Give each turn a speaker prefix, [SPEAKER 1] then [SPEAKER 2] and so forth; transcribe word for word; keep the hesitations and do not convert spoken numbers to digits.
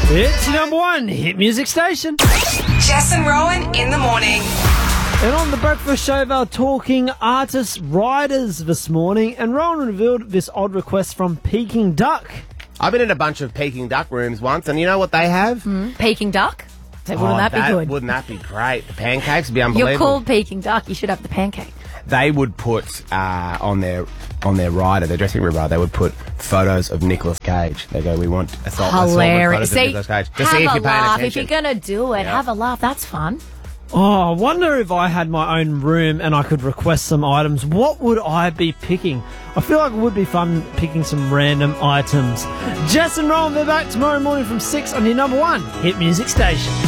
[SPEAKER 1] It's your number one hit music station.
[SPEAKER 2] Jess and Rowan in the morning.
[SPEAKER 1] And on the breakfast show, they're talking artists, writers this morning, and Rowan revealed this odd request from Peking Duck.
[SPEAKER 3] I've been in a bunch of Peking Duck rooms once, and you know what they have?
[SPEAKER 4] Mm. Peking duck? So wouldn't
[SPEAKER 3] Oh,
[SPEAKER 4] that be good?
[SPEAKER 3] Wouldn't that be great? The pancakes would be unbelievable.
[SPEAKER 4] You're called Peking duck. You should have the pancake.
[SPEAKER 3] They would put uh, on their on their rider, their dressing room rider, they would put photos of Nicolas Cage. They go, we want assault,
[SPEAKER 4] Hilarious.
[SPEAKER 3] assault photos of
[SPEAKER 4] See,
[SPEAKER 3] Nicolas Cage.
[SPEAKER 4] have
[SPEAKER 3] Just see if
[SPEAKER 4] a
[SPEAKER 3] you're paying
[SPEAKER 4] laugh.
[SPEAKER 3] attention.
[SPEAKER 4] If you're going to do it,
[SPEAKER 3] Yeah.
[SPEAKER 4] have a laugh. That's fun.
[SPEAKER 1] Oh, I wonder if I had my own room and I could request some items, what would I be picking? I feel like it would be fun picking some random items. Jess and Rowan, they're back tomorrow morning from six on your number one hit music station.